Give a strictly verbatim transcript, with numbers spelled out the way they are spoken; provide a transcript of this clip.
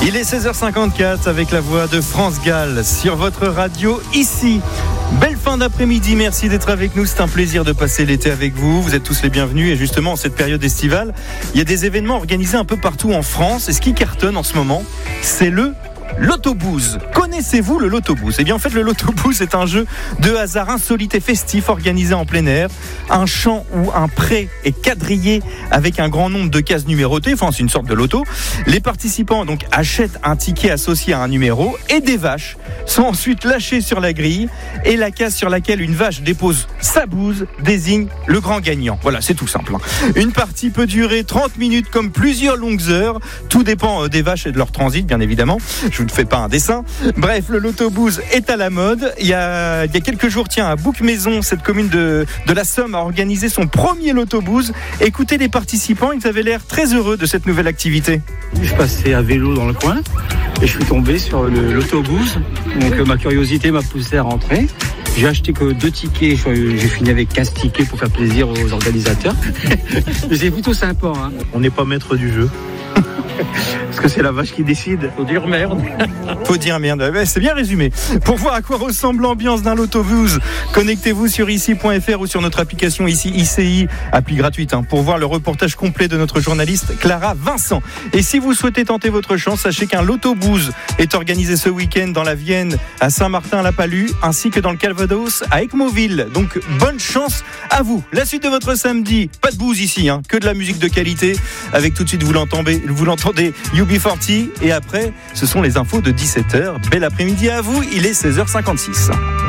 Il est seize heures cinquante-quatre avec la voix de France Gall sur votre radio ici. Belle fin d'après-midi, merci d'être avec nous, c'est un plaisir de passer l'été avec vous, vous êtes tous les bienvenus et justement en cette période estivale, il y a des événements organisés un peu partout en France et ce qui cartonne en ce moment, c'est le Lotto-Booze. Connaissez-vous le Lotto-Booze ? Eh bien en fait le Lotto-Booze est un jeu de hasard insolite et festif organisé en plein air. Un champ où un pré est quadrillé avec un grand nombre de cases numérotées, enfin c'est une sorte de loto. Les participants donc achètent un ticket associé à un numéro et des vaches sont ensuite lâchées sur la grille et la case sur laquelle une vache dépose sa bouse désigne le grand gagnant. Voilà, c'est tout simple. Une partie peut durer trente minutes comme plusieurs longues heures. Tout dépend des vaches et de leur transit bien évidemment. Je vous ne fais pas un dessin. Bref, le Lotto-Booze est à la mode. Il y a, il y a quelques jours, tiens, à Bouc-Maison, cette commune de, de la Somme a organisé son premier Lotto-Booze. Écoutez les participants, ils avaient l'air très heureux de cette nouvelle activité. Je passais à vélo dans le coin et je suis tombé sur le Lotto-Booze. Donc ma curiosité m'a poussé à rentrer. J'ai acheté que deux tickets, j'ai fini avec quinze tickets pour faire plaisir aux organisateurs. C'est plutôt sympa. Hein. On n'est pas maître du jeu. Parce que c'est la vache qui décide. Faut dire merde. Faut dire merde. C'est bien résumé. Pour voir à quoi ressemble l'ambiance d'un Lotto-Booze, connectez-vous sur ici point f r ou sur notre application ici I C I, appli gratuite, hein, pour voir le reportage complet de notre journaliste Clara Vincent. Et si vous souhaitez tenter votre chance, sachez qu'un Lotto-Booze est organisé ce week-end dans la Vienne, à Saint-Martin-la-Palue, ainsi que dans le Calvados, à Ecmoville. Donc bonne chance à vous. La suite de votre samedi, pas de booze ici, hein, que de la musique de qualité. Avec tout de suite, vous l'entendez, vous l'entendez, U B quarante. Et après, ce sont les infos de dix-sept heures. Bel après-midi à vous, il est seize heures cinquante-six.